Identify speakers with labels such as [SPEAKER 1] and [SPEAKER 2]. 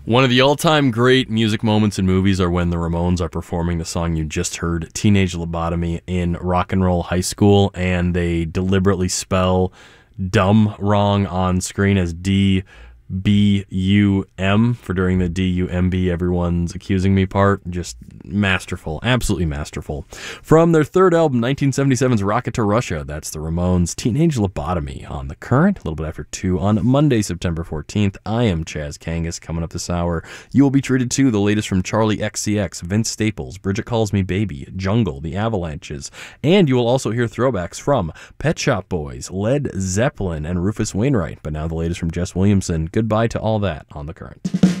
[SPEAKER 1] One of the all-time great music moments in movies are when the Ramones are performing the song you just heard, Teenage Lobotomy, in Rock and Roll High School, and they deliberately spell dumb wrong on screen as D-B-U-M for during the D-U-M-B, everyone's accusing me part. Just masterful, absolutely masterful. From their third album, 1977's Rocket to Russia, that's the Ramones' Teenage Lobotomy on The Current, a little bit after 2 on Monday, September 14th. I am Chaz Kangas. Coming up this hour, you will be treated to the latest from Charlie XCX, Vince Staples, Bridget Calls Me Baby, Jungle, The Avalanches, and you will also hear throwbacks from Pet Shop Boys, Led Zeppelin, and Rufus Wainwright. But now the latest from Jess Williamson. Goodbye to all that on The Current.